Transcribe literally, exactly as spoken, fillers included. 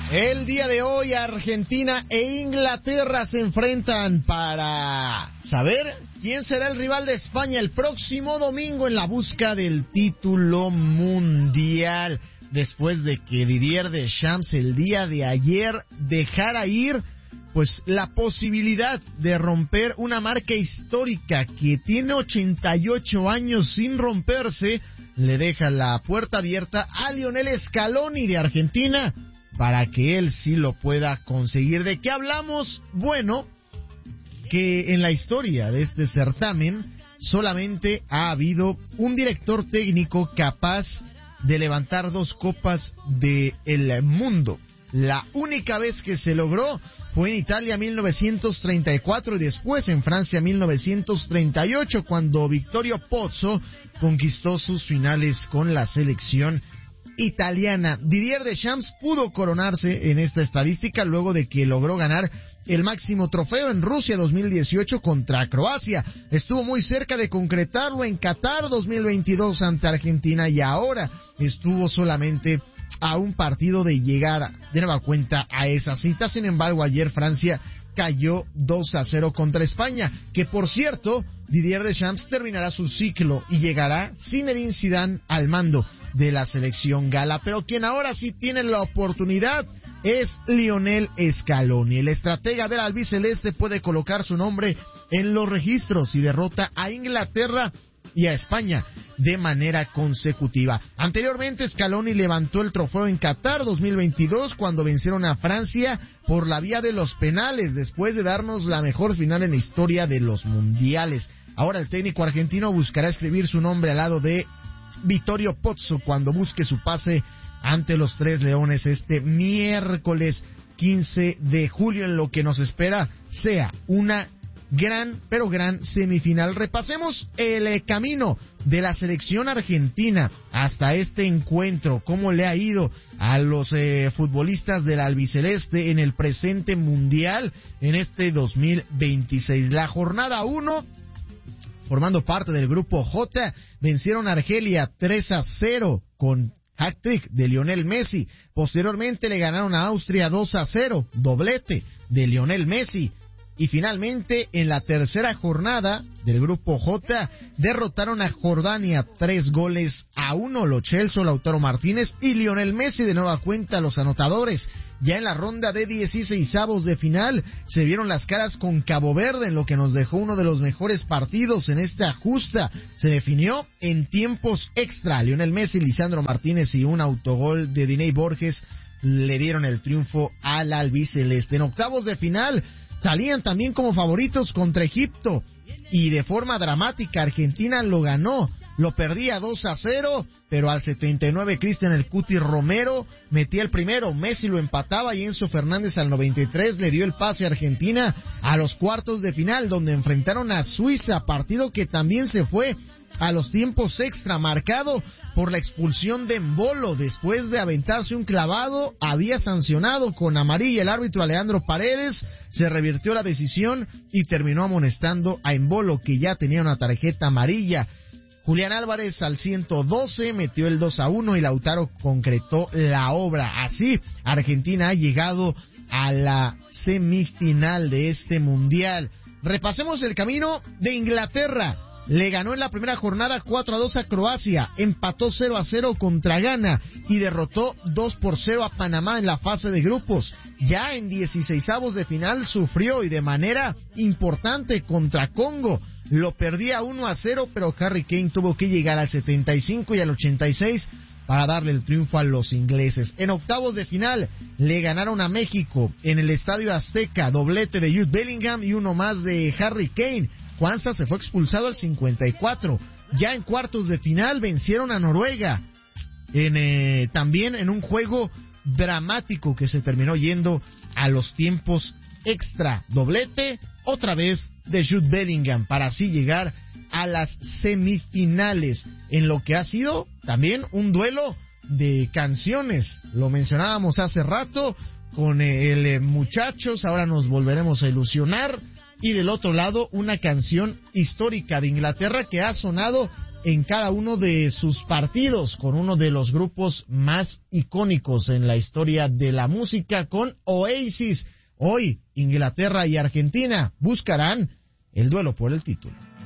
El día de hoy Argentina e Inglaterra se enfrentan para saber quién será el rival de España el próximo domingo en la busca del título mundial. Después de que Didier Deschamps el día de ayer dejara ir pues la posibilidad de romper una marca histórica que tiene ochenta y ocho años sin romperse, le deja la puerta abierta a Lionel Scaloni de Argentina para que él sí lo pueda conseguir. ¿De qué hablamos? Bueno, que en la historia de este certamen solamente ha habido un director técnico capaz de levantar dos copas del mundo. La única vez que se logró fue en Italia mil novecientos treinta y cuatro y después en Francia mil novecientos treinta y ocho, cuando Vittorio Pozzo conquistó sus finales con la selección italiana. Didier Deschamps pudo coronarse en esta estadística luego de que logró ganar el máximo trofeo en Rusia dos mil dieciocho contra Croacia. Estuvo muy cerca de concretarlo en Qatar dos mil veintidós ante Argentina y ahora estuvo solamente a un partido de llegar de nueva cuenta a esa cita. Sin embargo, ayer Francia cayó dos a cero contra España, que por cierto, Didier Deschamps terminará su ciclo y llegará Zinedine Zidane al mando de la selección gala, pero quien ahora sí tiene la oportunidad es Lionel Scaloni. El estratega del albiceleste puede colocar su nombre en los registros y derrota a Inglaterra y a España de manera consecutiva. Anteriormente Scaloni levantó el trofeo en Qatar dos mil veintidós cuando vencieron a Francia por la vía de los penales, después de darnos la mejor final en la historia de los mundiales. Ahora el técnico argentino buscará escribir su nombre al lado de Vittorio Pozzo cuando busque su pase ante los Tres Leones este miércoles quince de julio, en lo que nos espera sea una gran, pero gran semifinal. Repasemos el camino de la selección argentina hasta este encuentro, cómo le ha ido a los eh, futbolistas del albiceleste en el presente mundial en este dos mil veintiséis. La jornada uno, formando parte del grupo J, vencieron a Argelia tres a cero con hat-trick de Lionel Messi. Posteriormente le ganaron a Austria dos a cero, doblete de Lionel Messi. Y finalmente, en la tercera jornada del grupo J, derrotaron a Jordania tres goles a uno. Lo Celso, Lautaro Martínez y Lionel Messi de nueva cuenta los anotadores. Ya en la ronda de dieciseisavos de final se vieron las caras con Cabo Verde, en lo que nos dejó uno de los mejores partidos en esta justa. Se definió en tiempos extra. Lionel Messi, Lisandro Martínez y un autogol de Diney Borges le dieron el triunfo al albiceleste. En octavos de final salían también como favoritos contra Egipto y de forma dramática Argentina lo ganó, lo perdía dos a cero, pero al setenta y nueve Cristian El Cuti Romero metía el primero, Messi lo empataba y Enzo Fernández al noventa y tres le dio el pase a Argentina a los cuartos de final, donde enfrentaron a Suiza, partido que también se fue a los tiempos extra, marcado por la expulsión de Embolo. Después de aventarse un clavado, había sancionado con amarilla el árbitro Alejandro Paredes, se revirtió la decisión y terminó amonestando a Embolo, que ya tenía una tarjeta amarilla. Julián Álvarez al ciento doce metió el dos a uno y Lautaro concretó la obra. Así, Argentina ha llegado a la semifinal de este mundial. Repasemos el camino de Inglaterra. Le ganó en la primera jornada cuatro a dos a Croacia, empató cero a cero contra Ghana y derrotó dos por cero a Panamá en la fase de grupos. Ya en dieciseisavos de final sufrió y de manera importante contra Congo. Lo perdía uno a cero, pero Harry Kane tuvo que llegar al setenta y cinco y al ochenta y seis para darle el triunfo a los ingleses. En octavos de final le ganaron a México en el Estadio Azteca, doblete de Jude Bellingham y uno más de Harry Kane. Juanza se fue expulsado al cincuenta y cuatro. Ya en cuartos de final vencieron a Noruega, en, eh, también en un juego dramático que se terminó yendo a los tiempos extra. Doblete otra vez de Jude Bellingham para así llegar a las semifinales, en lo que ha sido también un duelo de canciones. Lo mencionábamos hace rato con el eh, Muchachos, ahora nos volveremos a ilusionar. y del otro lado una canción histórica de Inglaterra que ha sonado en cada uno de sus partidos con uno de los grupos más icónicos en la historia de la música, con Oasis. Hoy Inglaterra y Argentina buscarán el duelo por el título.